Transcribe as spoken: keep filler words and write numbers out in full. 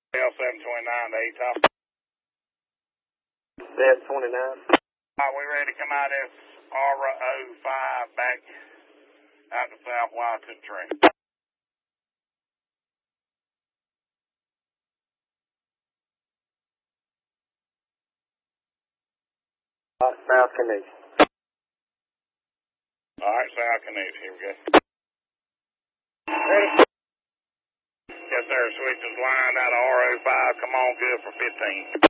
L seven twenty-nine to eight top. seven twenty-nine. Are we ready to come out of R O five back out to South Washington Tree? Uh, South Canadian. All right, South Canadian. Here we go. Ready? Yes, sir. Switches lined out of R O five. Come on, good for fifteen.